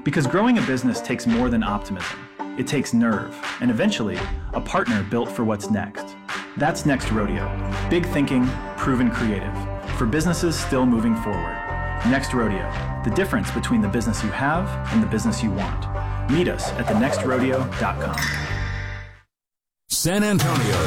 Because growing a business takes more than optimism. It takes nerve, and eventually, a partner built for what's next. That's Next Rodeo. Big thinking, proven creative. For businesses still moving forward. Next Rodeo. The difference between the business you have and the business you want. Meet us at thenextrodeo.com. San Antonio,